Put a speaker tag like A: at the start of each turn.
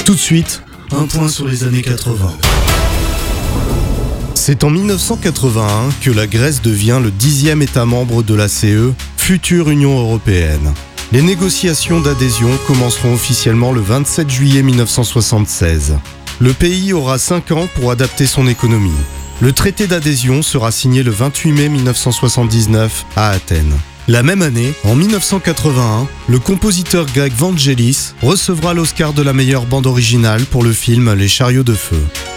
A: Tout de suite, un point sur les années 80. C'est en 1981 que la Grèce devient le 10e État membre de la CE, future Union européenne. Les négociations d'adhésion commenceront officiellement le 27 juillet 1976. Le pays aura 5 ans pour adapter son économie. Le traité d'adhésion sera signé le 28 mai 1979 à Athènes. La même année, en 1981, le compositeur grec Vangelis recevra l'Oscar de la meilleure bande originale pour le film Les Chariots de feu.